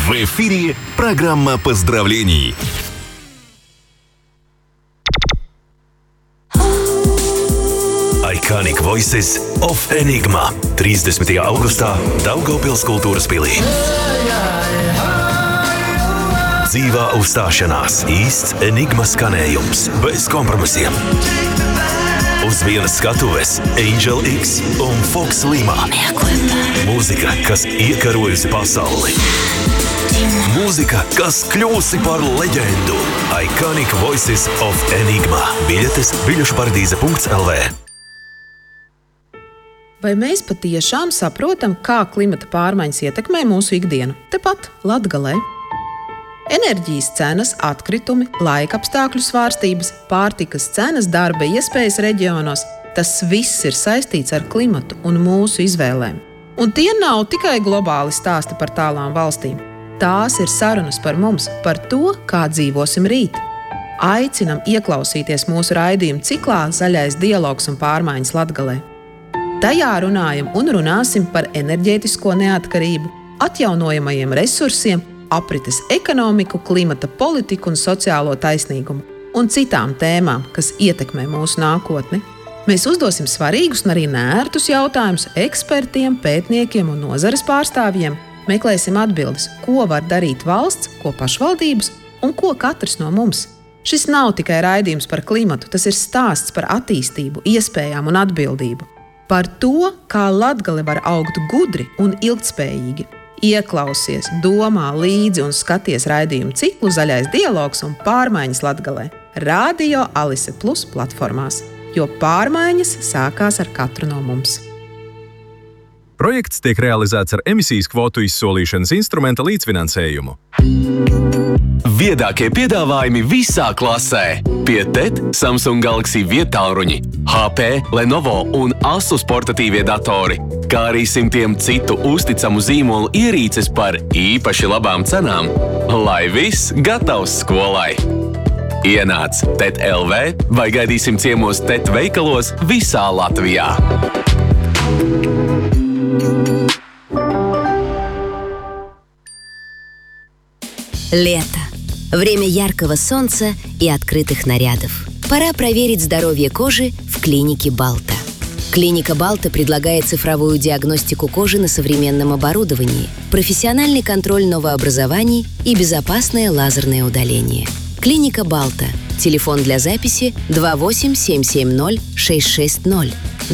В эфире программа поздравлений. Iconic Voices of Enigma 30. augustā Daugavpils kultūras pilī. Dzīvā uzstāšanās, īsts Enigma skanējums, bez kompromisiem. Uz vienas skatuves Angel X un Fox Lima. Mūzika, kas iekarojusi pasauli. Mūzika, kas kļūsi par leģendu. Iconic Voices of Enigma. Biļetes biļušparadīze.lv. Vai mēs patiešām saprotam, kā klimata pārmaiņas ietekmē mūsu ikdienu? Tepat Latgalē. Enerģijas cenas, atkritumi, laikapstākļu svārstības, pārtikas cenas, darba iespējas reģionos – tas viss ir saistīts ar klimatu un mūsu izvēlēm. Un tie nav tikai globāli stāsti par tālām valstīm. Tās ir sarunas par mums, par to, kā dzīvosim rīt. Aicinam ieklausīties mūsu raidījumu ciklā Zaļais dialogs un pārmaiņas Latgalē. Tajā runājam un runāsim par enerģētisko neatkarību, atjaunojamajiem resursiem, aprites ekonomiku, klimata politiku un sociālo taisnīgumu un citām tēmām, kas ietekmē mūsu nākotni. Mēs uzdosim svarīgus un arī neērtus jautājumus ekspertiem, pētniekiem un nozares pārstāvjiem. Meklēsim atbildes, ko var darīt valsts, ko pašvaldības un ko katrs no mums. Šis nav tikai raidījums par klimatu, tas ir stāsts par attīstību, iespējām un atbildību. Par to, kā Latgale var augt gudri un ilgtspējīgi. Ieklausies, domā līdzi un skaties raidījumu ciklu Zaļais dialogs un pārmaiņas Latgalē. Radio Alise Plus platformās, jo pārmaiņas sākās ar katru no mums. Projekts tiek realizēts ar emisijas kvotu izsolīšanas instrumenta līdzfinansējumu. Viedākie piedāvājumi visā klasē. Pie TET Samsung Galaxy viedtālruņi, HP, Lenovo un Asus portatīvie datori, kā arī simtiem citu uzticamu zīmolu ierīces par īpaši labām cenām, lai viss gatavs skolai. Ienāc TET LV vai gaidīsim ciemos TET veikalos visā Latvijā. Лето. Время яркого солнца и открытых нарядов. Пора проверить здоровье кожи в клинике Балта. Клиника Балта предлагает цифровую диагностику кожи на современном оборудовании, профессиональный контроль новообразований и безопасное лазерное удаление. Клиника Балта. Телефон для записи 28-770-660.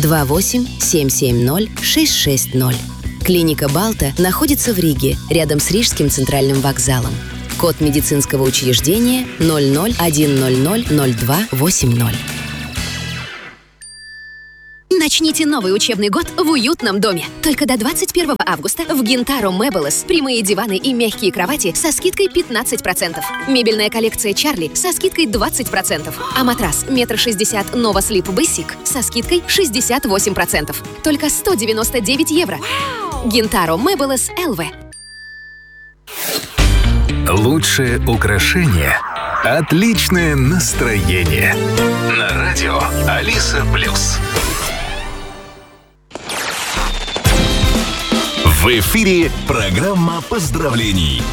28-770-660. Клиника Балта находится в Риге, рядом с Рижским центральным вокзалом. Код медицинского учреждения 00-100-02-80. Начните новый учебный год в уютном доме. Только до 21 августа в Gintaro Meubles прямые диваны и мягкие кровати со скидкой 15%. Мебельная коллекция Чарли со скидкой 20%. А матрас 1,60 м Nova Sleep Basic со скидкой 68%. Только 199 евро. Gintaro Meubles LV. Лучшее украшение – отличное настроение. На радио Алиса Плюс. В эфире программа поздравлений.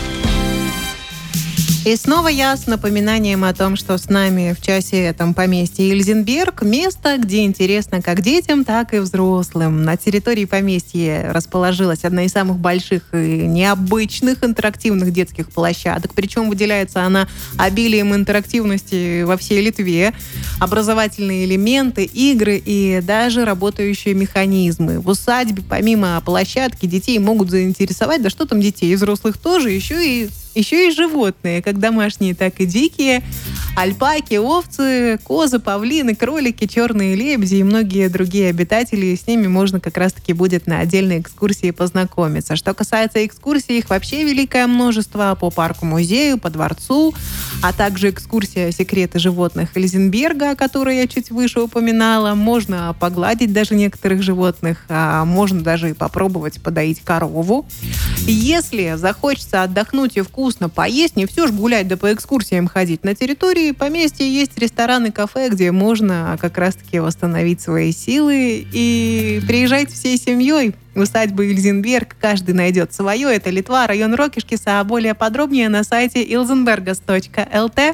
И снова я с напоминанием о том, что с нами в часе этом поместье Ильзенберг. Место, где интересно как детям, так и взрослым. На территории поместья расположилась одна из самых больших и необычных интерактивных детских площадок. Причем выделяется она обилием интерактивности во всей Литве. Образовательные элементы, игры и даже работающие механизмы. В усадьбе помимо площадки детей могут заинтересовать, да что там детей, и взрослых тоже, еще и животные, как домашние, так и дикие. Альпаки, овцы, козы, павлины, кролики, черные лебеди и многие другие обитатели. С ними можно как раз-таки будет на отдельной экскурсии познакомиться. Что касается экскурсий, их вообще великое множество по парку-музею, по дворцу, а также экскурсия «Секреты животных» Ильзенберга, которую я чуть выше упоминала. Можно погладить даже некоторых животных, а можно даже и попробовать подоить корову. Если захочется отдохнуть и вкусно поесть, не все ж гулять да по экскурсиям ходить. На территории поместья есть рестораны и кафе, где можно как раз-таки восстановить свои силы. И приезжайте всей семьей в усадьбу Ильзенберг. Каждый найдет свое. Это Литва, район Рокишкиса. А более подробнее на сайте ilzenbergas.lt.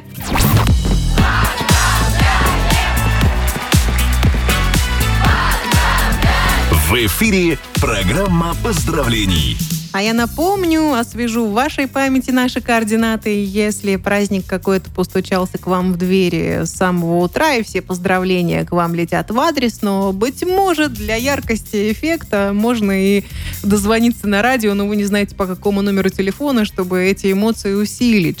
В эфире программа поздравлений. А я напомню, освежу в вашей памяти наши координаты. Если праздник какой-то постучался к вам в двери с самого утра, и все поздравления к вам летят в адрес, но, быть может, для яркости эффекта можно и дозвониться на радио, но вы не знаете, по какому номеру телефона, чтобы эти эмоции усилить.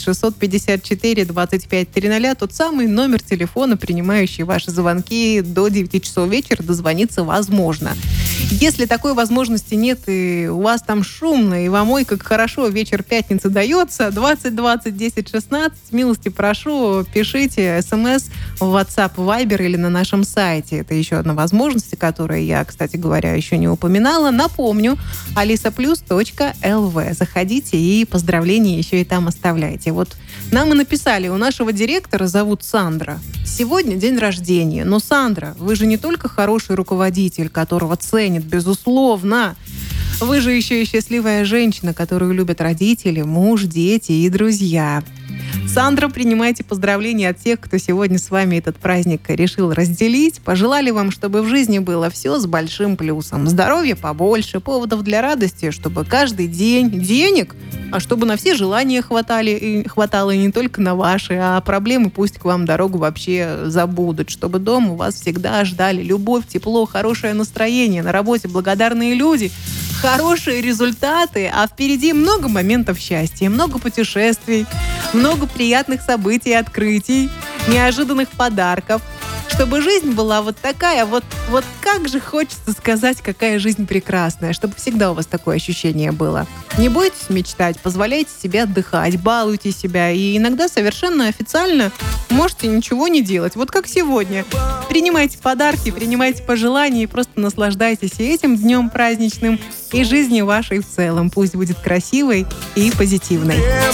654-25-00, тот самый номер телефона, принимающий ваши звонки до 9 часов вечера, дозвониться возможно. Если такой возможности нет, и у вас там шумно, и вам, ой, как хорошо, вечер пятницы дается, 20-20-10-16, милости прошу, пишите смс в WhatsApp, Viber или на нашем сайте. Это еще одна возможность, которую я, кстати говоря, еще не упоминала. Напомню, alisaplus.lv. Заходите и поздравления еще и там оставляйте. Вот нам и написали, у нашего директора зовут Сандра. Сегодня день рождения. Но, Сандра, вы же не только хороший руководитель, которого ценит, безусловно. Вы же еще и счастливая женщина, которую любят родители, муж, дети и друзья. Сандра, принимайте поздравления от тех, кто сегодня с вами этот праздник решил разделить. Пожелали вам, чтобы в жизни было все с большим плюсом. Здоровья побольше, поводов для радости, чтобы каждый день денег, а чтобы на все желания хватало и не только на ваши, а проблемы пусть к вам дорогу вообще забудут. Чтобы дома у вас всегда ждали любовь, тепло, хорошее настроение, на работе благодарные люди, хорошие результаты, а впереди много моментов счастья, много путешествий, много приятных событий и открытий, неожиданных подарков. Чтобы жизнь была вот такая, вот как же хочется сказать, какая жизнь прекрасная, чтобы всегда у вас такое ощущение было. Не бойтесь мечтать, позволяйте себе отдыхать, балуйте себя, и иногда совершенно официально можете ничего не делать. Вот как сегодня. Принимайте подарки, принимайте пожелания и просто наслаждайтесь и этим днем праздничным, и жизнью вашей в целом. Пусть будет красивой и позитивной.